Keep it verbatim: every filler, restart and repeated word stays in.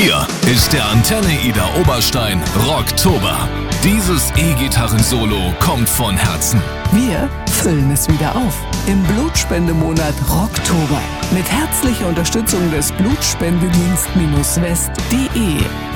Hier ist der Antenne Ida Oberstein Rocktober. Dieses E-Gitarren-Solo kommt von Herzen. Wir füllen es wieder auf im Blutspendemonat Rocktober mit herzlicher Unterstützung des Blutspendedienst-west punkt de.